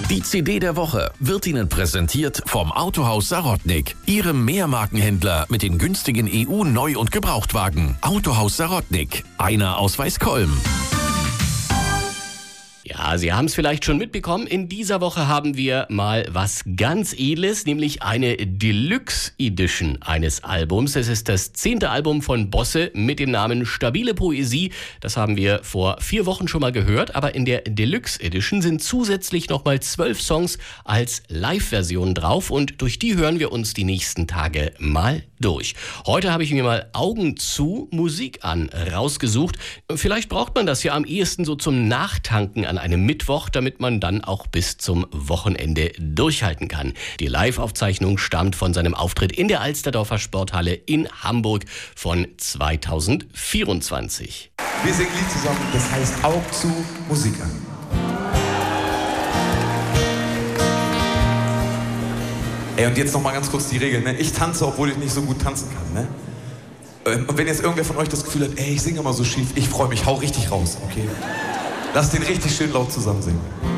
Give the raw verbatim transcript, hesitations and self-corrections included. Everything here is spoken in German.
Die C D der Woche wird Ihnen präsentiert vom Autohaus Sarotnik, Ihrem Mehrmarkenhändler mit den günstigen E U-Neu- und Gebrauchtwagen. Autohaus Sarotnik, einer aus Weißkolm. Ja, Sie haben es vielleicht schon mitbekommen, in dieser Woche haben wir mal was ganz Edles, nämlich eine Deluxe Edition eines Albums. Es ist das zehnte Album von Bosse mit dem Namen Stabile Poesie. Das haben wir vor vier Wochen schon mal gehört, aber in der Deluxe Edition sind zusätzlich nochmal zwölf Songs als Live-Version drauf und durch die hören wir uns die nächsten Tage mal durch. Heute habe ich mir mal Augen zu, Musik an rausgesucht. Vielleicht braucht man das ja am ehesten so zum Nachtanken an einem Mittwoch, damit man dann auch bis zum Wochenende durchhalten kann. Die Live-Aufzeichnung stammt von seinem Auftritt in der Alsterdorfer Sporthalle in Hamburg von zweitausendvierundzwanzig. Wir singen Lied zusammen, das heißt Augen zu, Musik an. Ey, und jetzt noch mal ganz kurz die Regeln, ne? Ich tanze, obwohl ich nicht so gut tanzen kann, ne? Und wenn jetzt irgendwer von euch das Gefühl hat, ey, ich singe immer so schief, ich freue mich, hau richtig raus, okay? Lasst den richtig schön laut zusammen singen.